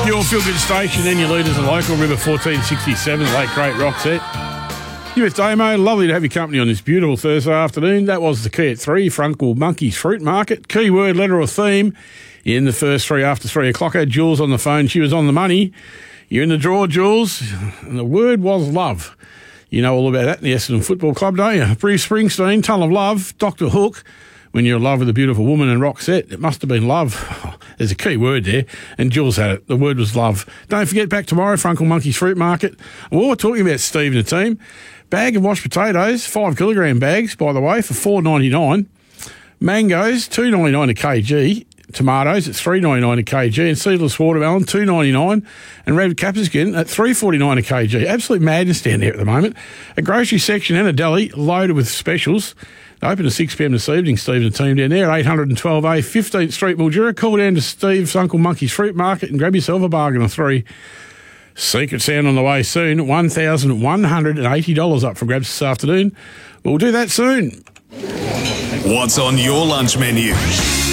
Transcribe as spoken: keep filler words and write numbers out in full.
Your Feel Good Station and your leaders are local, River fourteen sixty-seven, late great Roxette. You with Damo, lovely to have your company on this beautiful Thursday afternoon. That was the key at three, Frankel Monkeys Fruit Market. Key word, letter or theme in the first three after three o'clock. I had Jules on the phone. She was on the money. You're in the draw, Jules. And the word was love. You know all about that in the Essendon Football Club, don't you? Bruce Springsteen, Ton of Love, Doctor Hook. When you're in love with a beautiful woman and Roxette, it must have been love. There's a key word there, and Jules had it. The word was love. Don't forget, back tomorrow, Frankel Monkeys Fruit Market. And while we're talking about Steve and the team, bag of washed potatoes, five kilogram bags, by the way, for four ninety-nine. Mangoes, two ninety-nine a kg. Tomatoes at three ninety-nine a kg, and seedless watermelon two ninety-nine, and red capsicum at three forty-nine a kg. Absolute madness down there at the moment. A grocery section and a deli loaded with specials. Open at six p m this evening, Steve and the team down there at eight twelve A, fifteenth Street, Mildura. Call down to Steve's Uncle Monkey's Fruit Market and grab yourself a bargain of three. Secret Sound on the way soon. one thousand one hundred eighty dollars up for grabs this afternoon. We'll do that soon. What's on your lunch menu?